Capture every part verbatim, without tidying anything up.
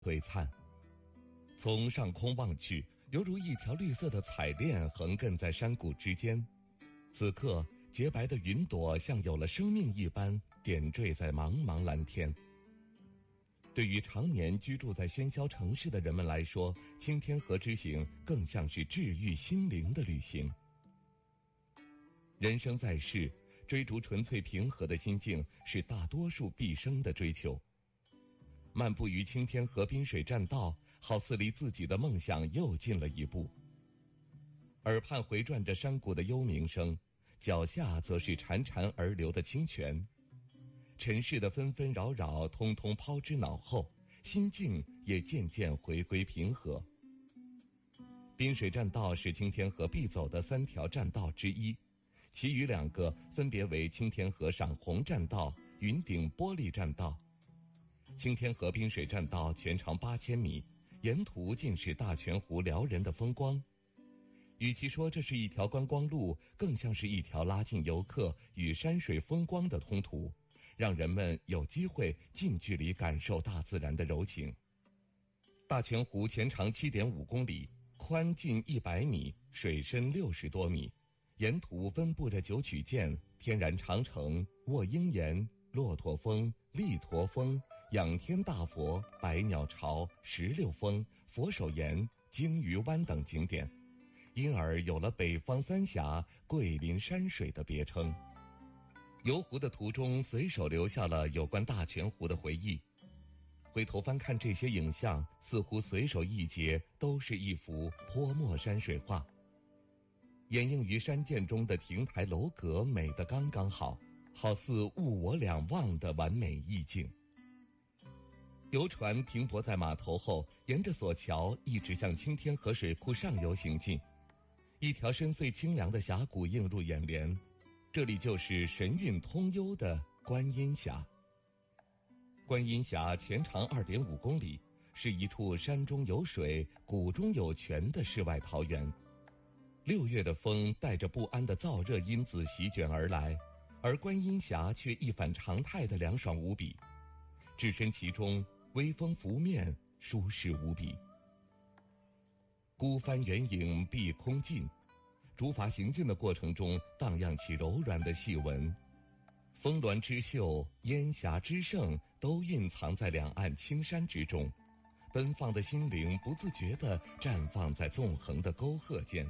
璀璨。从上空望去，犹如一条绿色的彩链横亘在山谷之间。此刻，洁白的云朵像有了生命一般，点缀在茫茫蓝天。对于常年居住在喧嚣城市的人们来说，青天河之行更像是治愈心灵的旅行。人生在世，追逐纯粹平和的心境是大多数毕生的追求。漫步于青天河滨水栈道，好似离自己的梦想又近了一步。耳畔回转着山谷的幽鸣声，脚下则是潺潺而流的清泉。尘世的纷纷扰扰通通抛之脑后，心境也渐渐回归平和。滨水栈道是青天河必走的三条栈道之一，其余两个分别为青天河赏红栈道、云顶玻璃栈道。青天河滨水栈道全长八千米，沿途尽是大泉湖撩人的风光。与其说这是一条观光路，更像是一条拉近游客与山水风光的通途，让人们有机会近距离感受大自然的柔情。大泉湖全长 七点五公里，宽近一百米，水深六十多米，沿途分布着九曲涧、天然长城、卧鹰岩、骆驼峰、力驼峰、仰天大佛、百鸟巢、石榴峰、佛手岩、鲸鱼湾等景点，因而有了北方三峡、桂林山水的别称。游湖的途中随手留下了有关大泉湖的回忆，回头翻看这些影像，似乎随手一截都是一幅泼墨山水画。掩映于山涧中的亭台楼阁美得刚刚好，好似物我两忘的完美意境。游船停泊在码头后，沿着索桥一直向青天河水库上游行进。一条深邃清凉的峡谷映入眼帘，这里就是神韵通幽的观音峡。观音峡全长 二点五公里，是一处山中有水、谷中有泉的世外桃源。六月的风带着不安的燥热因子席卷而来，而观音峡却一反常态的凉爽无比。置身其中，微风拂面，舒适无比。孤帆远影碧空尽，竹筏行进的过程中荡漾起柔软的细纹。峰峦之秀、烟霞之盛都蕴藏在两岸青山之中，奔放的心灵不自觉地绽放在纵横的沟壑间。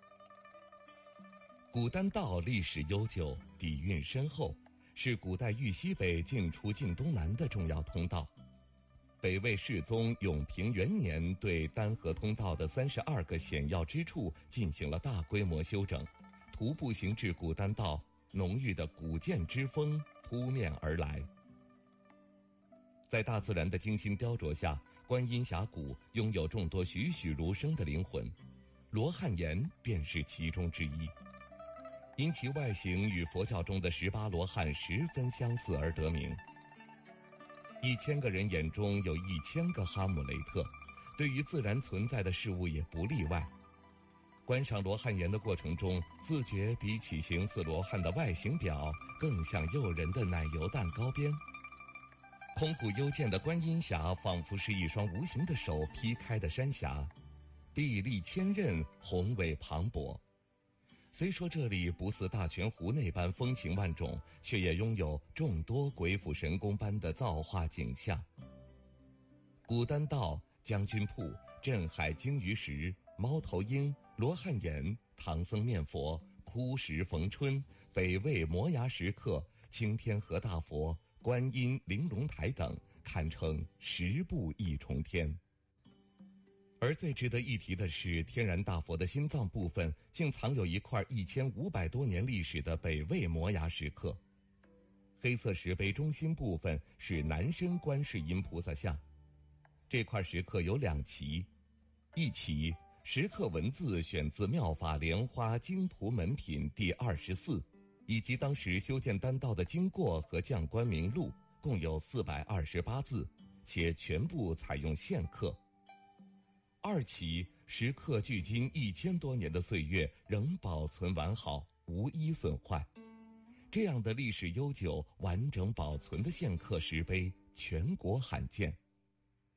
古丹道历史悠久，底蕴深厚，是古代豫西北进出晋东南的重要通道。北魏世宗永平元年对丹河通道的三十二个险要之处进行了大规模修整，徒步行至古丹道，浓郁的古建之风扑面而来。在大自然的精心雕琢下，观音峡谷拥有众多栩栩如生的灵魂，罗汉岩便是其中之一。因其外形与佛教中的十八罗汉十分相似而得名。一千个人眼中有一千个哈姆雷特，对于自然存在的事物也不例外。观赏罗汉岩的过程中，自觉比起形似罗汉的外形表，更像诱人的奶油蛋糕边。空谷幽涧的观音峡仿佛是一双无形的手劈开的山峡，壁立千仞，宏伟磅礴。虽说这里不似大泉湖那般风情万种，却也拥有众多鬼斧神工般的造化景象。古丹道、将军铺、镇海鲸鱼石、猫头鹰、罗汉岩、唐僧面佛、枯石逢春、北魏摩崖石刻、青天河大佛、观音玲珑台等，堪称十步一重天。而最值得一提的是，天然大佛的心脏部分竟藏有一块一千五百多年历史的北魏摩崖石刻。黑色石碑中心部分是男身观世音菩萨像，这块石刻有两旗，一旗石刻文字选自《妙法莲花经图门品》第二十四，以及当时修建丹道的经过和将官名录，共有四百二十八字，且全部采用线刻。二旗石刻距今一千多年的岁月仍保存完好，无一损坏。这样的历史悠久、完整保存的线刻石碑，全国罕见。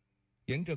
沿着